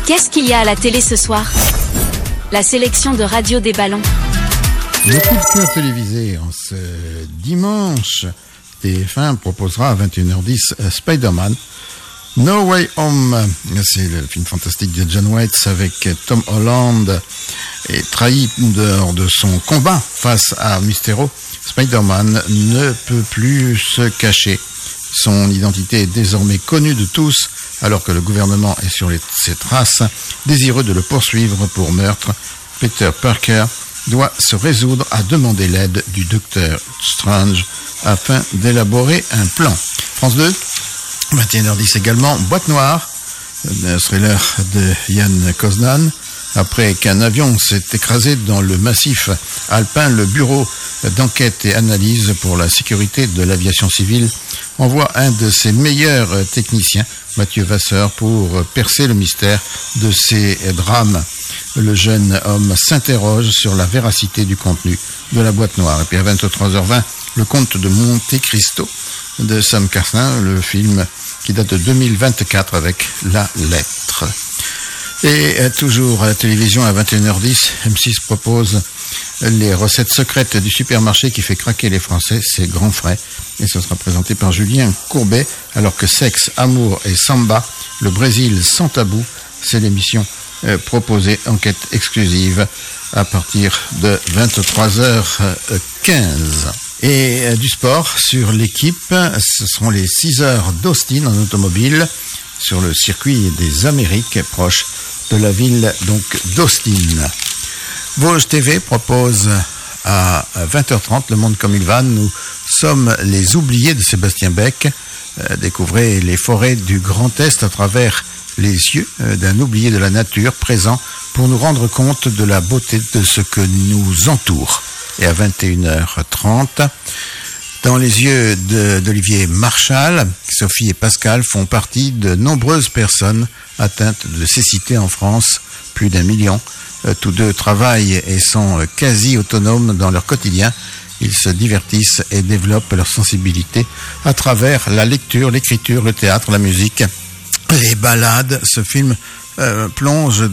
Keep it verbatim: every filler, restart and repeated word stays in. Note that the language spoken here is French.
Qu'est-ce qu'il y a à la télé ce soir? La sélection de Radio des Ballons. Le coup de cœur télévisé en ce dimanche, T F un proposera à vingt et une heures dix uh, Spider-Man No Way Home. C'est le film fantastique de John Watts avec Tom Holland. Et trahi lors de son combat face à Mysterio, Spider-Man ne peut plus se cacher. Son identité est désormais connue de tous, alors que le gouvernement est sur les, ses traces, désireux de le poursuivre pour meurtre. Peter Parker doit se résoudre à demander l'aide du docteur Strange afin d'élaborer un plan. France deux, vingt et une heures dix également, Boîte Noire, un thriller de Yann Koznan. Après qu'un avion s'est écrasé dans le massif alpin, le bureau d'enquête et analyse pour la sécurité de l'aviation civile envoie un de ses meilleurs techniciens, Mathieu Vasseur, pour percer le mystère de ces drames. Le jeune homme s'interroge sur la véracité du contenu de la boîte noire. Et puis à vingt-trois heures vingt, le comte de Monte Cristo de Sam Carsin, le film qui date de deux mille vingt-quatre avec La Lettre. Et toujours à la télévision à vingt et une heures dix, M six propose les recettes secrètes du supermarché qui fait craquer les Français, c'est Grand Frais. Et ce sera présenté par Julien Courbet, alors que Sexe, Amour et Samba, le Brésil sans tabou, c'est l'émission euh, proposée, enquête exclusive, à partir de vingt-trois heures quinze. Et euh, du sport sur l'équipe, ce seront les six heures d'Austin en automobile, sur le circuit des Amériques, proche de la ville donc d'Austin. Vosges T V propose à vingt heures trente Le Monde comme il va. Nous sommes les oubliés de Sébastien Beck. Euh, découvrez les forêts du Grand Est à travers les yeux euh, d'un oublié de la nature présent pour nous rendre compte de la beauté de ce que nous entoure. Et à vingt et une heures trente, dans les yeux de, d'Olivier Marchal, Sophie et Pascal font partie de nombreuses personnes atteintes de cécité en France, plus d'un million. Euh, tous deux travaillent et sont euh, quasi autonomes dans leur quotidien. Ils se divertissent et développent leur sensibilité à travers la lecture, l'écriture, le théâtre, la musique, les ballades. Ce film euh, plonge